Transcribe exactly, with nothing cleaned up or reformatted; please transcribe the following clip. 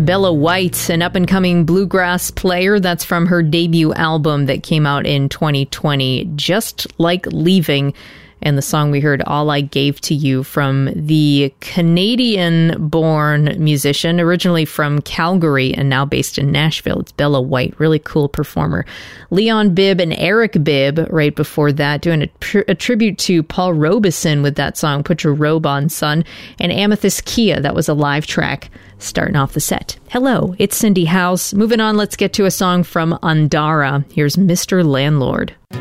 Bella White, an up-and-coming bluegrass player. That's from her debut album that came out in twenty twenty, Just Like Leaving. And the song we heard, All I Gave to You, from the Canadian-born musician, originally from Calgary and now based in Nashville. It's Bella White, really cool performer. Leon Bibb and Eric Bibb right before that, doing a, tr- a tribute to Paul Robeson with that song, Put Your Robe On, Son. And Amethyst Kia, that was a live track starting off the set. Hello, it's Cindy House. Moving on, let's get to a song from Andara. Here's Mister Landlord.